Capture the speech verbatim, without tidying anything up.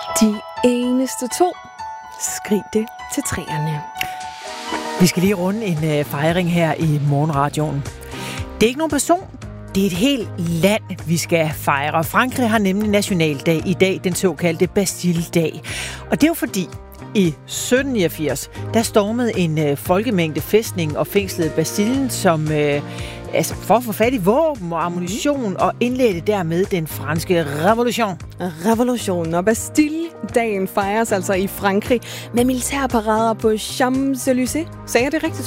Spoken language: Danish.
De eneste to. Skrig det til træerne. Vi skal lige runde en øh, fejring her i Morgenradioen. Det er ikke nogen person, det er et helt land, vi skal fejre. Frankrig har nemlig nationaldag i dag, den såkaldte Bastille-dag. Og det er jo fordi, i sytten niogfirs, der stormede en øh, folkemængde fæstning og fængslede Bastillen, som øh, altså for at få fat i våben og ammunition, og indledte dermed den franske revolution. Revolution og Bastille-dagen fejres altså i Frankrig med militærparader på Champs-Élysées. Sagde jeg det rigtigt?